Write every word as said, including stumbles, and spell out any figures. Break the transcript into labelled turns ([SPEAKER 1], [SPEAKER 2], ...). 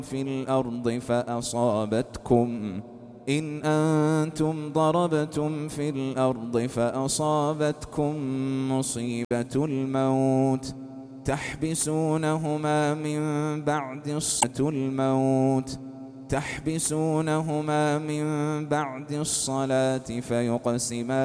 [SPEAKER 1] في الأرض فأصابتكم إن أنتم ضربتم في الأرض فأصابتكم مصيبة الموت تحبسونهما من بعد الصلاة الموت تحبسونهما من بعد الصلاة فيقسمان